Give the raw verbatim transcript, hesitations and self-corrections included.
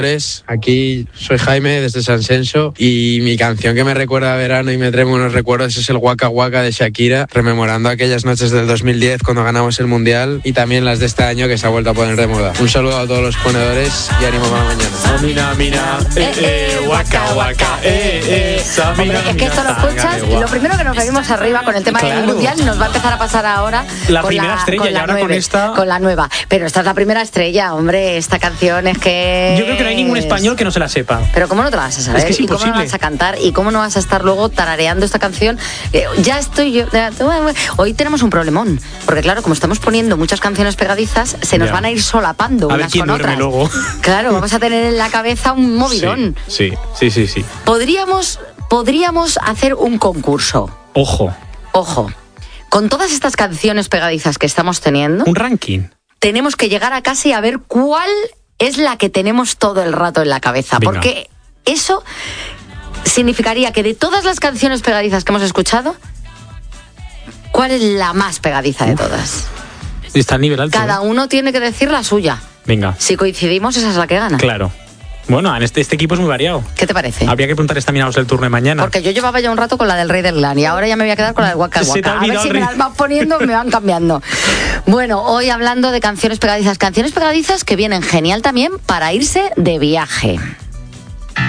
Aquí soy Jaime desde San Senso y mi canción que me recuerda a verano y me trae buenos recuerdos es el Waka Waka de Shakira, rememorando aquellas noches del dos mil diez cuando ganamos el Mundial y también las de este año que se ha vuelto a poner de moda. Un saludo a todos los ponedores y ánimo para mañana. Samina, mina, eh, eh, Waka Waka, eh, eh, Samina, Hombre, es que esto lo escuchas y lo primero que nos venimos arriba con el tema Claro. del Mundial nos va a empezar a pasar ahora La con primera estrella, con y la ahora con nueve, esta- con la nueva. Pero esta es la primera estrella, hombre, esta canción es que... Yo creo que no hay ningún español que no se la sepa. Pero ¿cómo no te la vas a saber? Es que es ¿Y cómo no imposible. la vas a cantar? ¿Y cómo no vas a estar luego tarareando esta canción? Eh, ya estoy yo... Hoy tenemos un problemón, porque claro, como estamos poniendo muchas canciones pegadizas, se nos Ya. van a ir solapando A ver unas quién con duerme otras. luego. Claro, vamos a tener en la cabeza un movidón. Sí, sí, sí, sí. Podríamos, podríamos hacer un concurso. Ojo, Ojo, con todas estas canciones pegadizas que estamos teniendo, un ranking. tenemos que llegar a casa y a ver cuál es la que tenemos todo el rato en la cabeza. Venga. Porque eso significaría que de todas las canciones pegadizas que hemos escuchado, ¿cuál es la más pegadiza de todas? Está al nivel alto. Cada ¿eh? uno tiene que decir la suya. Venga, Si coincidimos, esa es la que gana. claro. Bueno, en este, este equipo es muy variado. ¿Qué te parece? Habría que preguntar examinados el turno de mañana. Porque yo llevaba ya un rato con la del Rey del Glam y ahora ya me voy a quedar con la del Waka Se te ha Waka. A ver olvidado si el me Rey. las vas poniendo me van cambiando. Bueno, hoy hablando de canciones pegadizas. Canciones pegadizas que vienen genial también para irse de viaje.